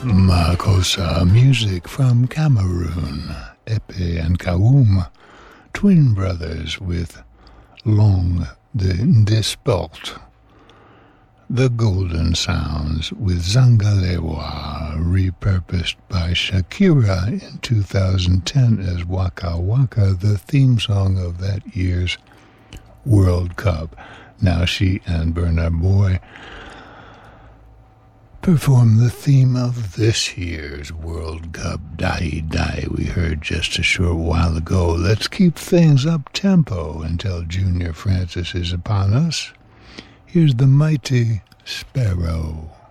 Makossa music from Cameroon, Epe and Kaoum, twin brothers with Long de Sport. The Golden Sounds with Zangalewa, repurposed by Shakira in 2010 as Waka Waka, the theme song of that year's World Cup. Now she and Burna Boy perform the theme of this year's World Cup, Dai Dai, we heard just a short while ago. Let's keep things up-tempo until Junior Francis is upon us. Here's the mighty Sparrow.